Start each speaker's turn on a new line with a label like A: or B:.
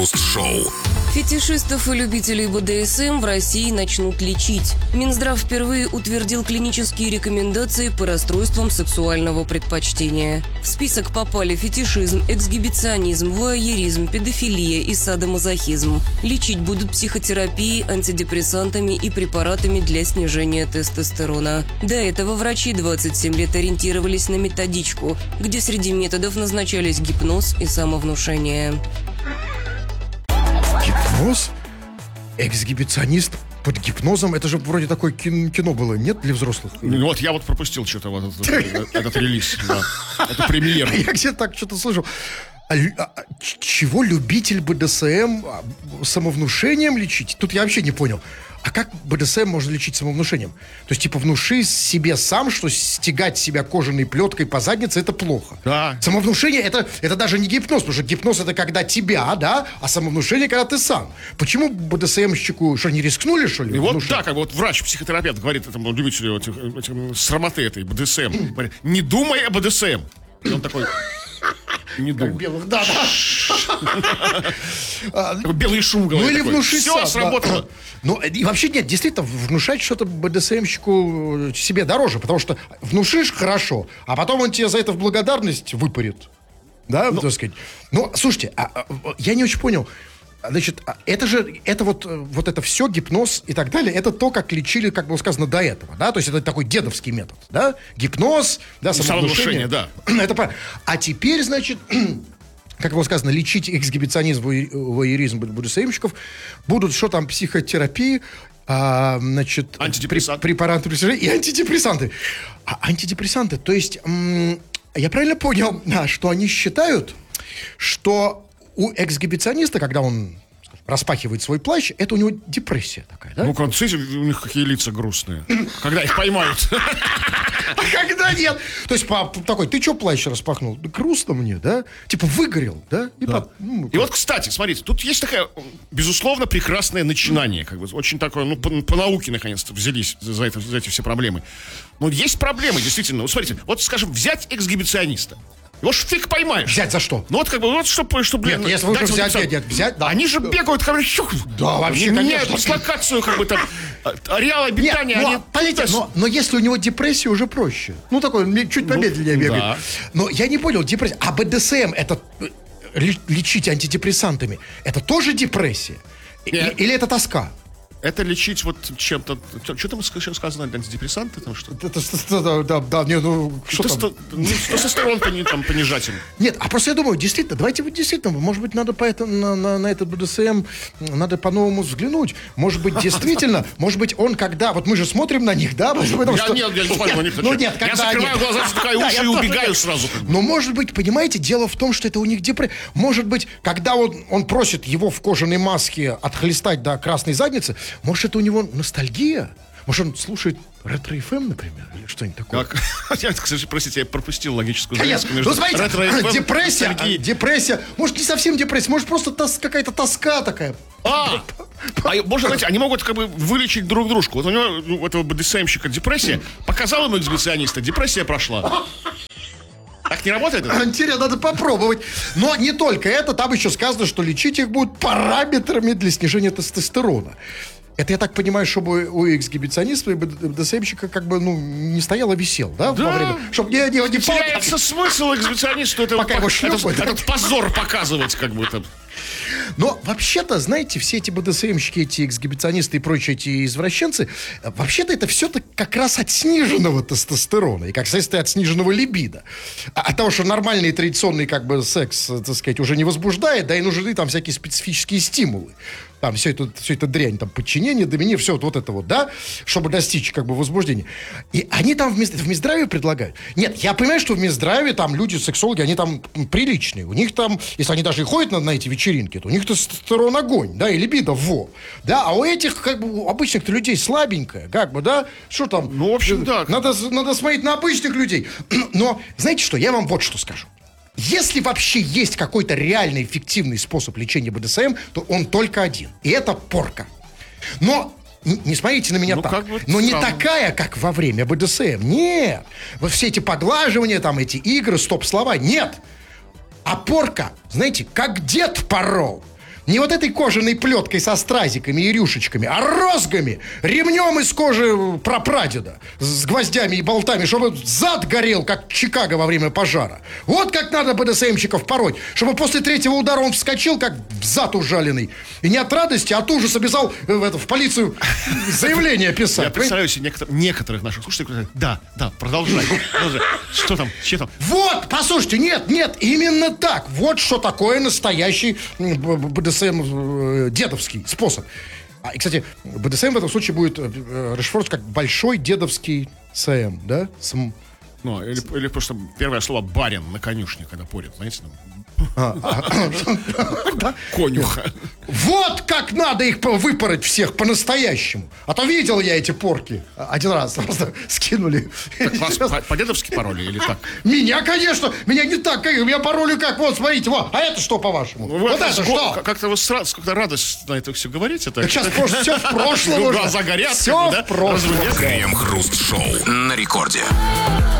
A: Шоу.
B: Фетишистов и любителей БДСМ в России начнут лечить. Минздрав впервые утвердил клинические рекомендации по расстройствам сексуального предпочтения. В список попали фетишизм, эксгибиционизм, вуайеризм, педофилия и садомазохизм. Лечить будут психотерапией, антидепрессантами и препаратами для снижения тестостерона. До этого врачи 27 лет ориентировались на методичку, где среди методов назначались гипноз и самовнушение.
C: Гипноз? Эксгибиционист под гипнозом? Это же вроде такое кино было, нет, для взрослых?
D: Ну вот я вот пропустил что-то вот этот релиз. Да. Это премьера.
C: Я где-то так что-то слышал. Чего любитель БДСМ самовнушением лечить? Тут я вообще не понял. А как БДСМ можно лечить самовнушением? То есть, типа, внуши себе сам, что стягать себя кожаной плеткой по заднице — это плохо.
D: Да.
C: Самовнушение — это даже не гипноз, потому что гипноз — это когда тебя, да, а самовнушение — когда ты сам. Почему БДСМщику, что, не рискнули, что ли?
D: И вот, да, как вот врач-психотерапевт говорит этому любителю этих срамоты этой БДСМ, говорит, не думай о БДСМ. И он такой... Не думаю.
C: Белых, да.
D: Белый шум, говорит.
C: Ну или внушить
D: все
C: сам.
D: сработало.
C: Да. Ну и вообще нет, действительно, внушать что-то БДСМщику себе дороже, потому что внушишь хорошо, а потом он тебе за это в благодарность выпарит. Да, так сказать. Ну, слушайте, я не очень понял. Значит, это вот это все, гипноз и так далее, это то, как лечили, как было сказано, до этого, да, то есть это такой дедовский метод, да, гипноз, да, самовнушение,
D: да.
C: Это правильно. А теперь, значит, как было сказано, лечить эксгибиционизм, вуайеризм БДСМщиков будут, что там, психотерапии, значит, препараты и антидепрессанты. А антидепрессанты, то есть, я правильно понял, что они считают, что у эксгибициониста, когда он распахивает свой плащ, это у него депрессия такая, да?
D: Ну, как, смотрите, у них какие лица грустные, когда их поймают.
C: А когда нет? То есть такой, ты что плащ распахнул? Да грустно мне, да? Типа выгорел, да? И
D: вот, кстати, смотрите, тут есть такое, безусловно, прекрасное начинание, как бы, очень такое, ну, по науке, наконец-то, взялись за эти все проблемы. Но есть проблемы, действительно. Вот смотрите, вот, скажем, взять эксгибициониста. Его ж фиг поймаешь.
C: Взять за что?
D: Ну вот как бы, вот чтобы
C: нет, если вы уже взять, да.
D: Они же бегают, как бы,
C: да, вообще,
D: меняют
C: конечно.
D: дислокацию, как бы там, ареал обитания.
C: Но если у него депрессия, уже проще. Ну, такой, чуть помедленнее бегает. Да. Но я не понял, депрессия. А БДСМ, это лечить антидепрессантами, это тоже депрессия? Или это тоска?
D: Это лечить вот чем-то... Что там сказано? Антидепрессанты? Там что?
C: Да, не, ну...
D: Тестостерон понижатель.
C: Нет, а просто я думаю, действительно, давайте вот действительно, может быть, надо на этот БДСМ, надо по-новому взглянуть. Может быть, действительно, может быть, он когда... Вот мы же смотрим на них, да?
D: Нет, я не смотрю на них.
C: Ну нет,
D: я закрываю глаза, затыкаю уши и убегаю сразу.
C: Но, может быть, понимаете, дело в том, что это у них депрессия. Может быть, когда он просит его в кожаной маске отхлестать до красной задницы, может, это у него ностальгия? Может, он слушает ретро-ФМ, например, или что-нибудь такое?
D: Кстати, простите, я пропустил логическую завязку между
C: ретро-ФМ, депрессия. Может, не совсем депрессия, может, просто какая-то тоска такая.
D: Может, знаете, они могут как бы вылечить друг дружку. Вот у него, у этого БДСМщика депрессия, показал ему эксгибициониста, депрессия прошла. Так не работает это?
C: Интересно, надо попробовать. Но не только это, там еще сказано, что лечить их будут параметрами для снижения тестостерона. Это, я так понимаю, чтобы у эксгибициониста и БДСМщика как бы, ну, не стоял, а висел, да?
D: Да.
C: Во время, чтобы не
D: теряется смысл эксгибиционисту этот позор показывать, как будто.
C: Но вообще-то, знаете, все эти БДСМщики, эти эксгибиционисты и прочие эти извращенцы, вообще-то это все-то как раз от сниженного тестостерона и, как следствие, от сниженного либидо. От того, что нормальный традиционный как бы секс, так сказать, уже не возбуждает, да и нужны там всякие специфические стимулы. Там все это дрянь, там подчинение, доминирование, все вот это вот, да, чтобы достичь как бы возбуждения. И они там в Минздраве предлагают. Нет, я понимаю, что в Минздраве там люди, сексологи, они там приличные. У них там, если они даже и ходят на эти вечеринки, то у них тестостерон огонь, да, и либидо да, а у этих как бы обычных-то людей слабенькое, как бы, да, что там?
D: Ну, в общем, да.
C: Надо смотреть на обычных людей. Но, знаете что, я вам вот что скажу. Если вообще есть какой-то реальный эффективный способ лечения БДСМ, то он только один. И это порка. Но не смотрите на меня так. Но не такая, как во время БДСМ. Нет. Вот все эти поглаживания, там эти игры, стоп-слова. Нет. А порка, знаете, как дед порол. Не вот этой кожаной плеткой со стразиками и рюшечками, а розгами, ремнем из кожи прапрадеда, с гвоздями и болтами, чтобы зад горел, как Чикаго во время пожара. Вот как надо БДСМщиков пороть, чтобы после третьего удара он вскочил, как зад ужаленный. И не от радости, а от ужаса бежал в полицию заявление писать.
D: Я представляю себе некоторых наших слушателей, которые говорят, да, продолжай. Что там, что там?
C: Вот, послушайте, нет, именно так. Вот что такое настоящий БДСМ дедовский способ. И, кстати, БДСМ в этом случае будет расшифровываться как большой дедовский СМ, да?
D: Ну, или просто первое слово «барин» на конюшне, когда порят, знаете? Конюха.
C: Вот как надо их выпороть всех по-настоящему. А то видел я эти порки. Один раз просто скинули.
D: Так вас по-дедовски пароли или так?
C: Меня, конечно. Меня не так. Меня пароли как? Вот, смотрите. Вот. А это что, по-вашему? Вот это что?
D: Как-то вы сразу, как-то радость на это все говорите. Так
C: сейчас все в прошлом уже.
D: Глаза горят.
C: Все в прошлом.
A: Крем-хруст-шоу на рекорде.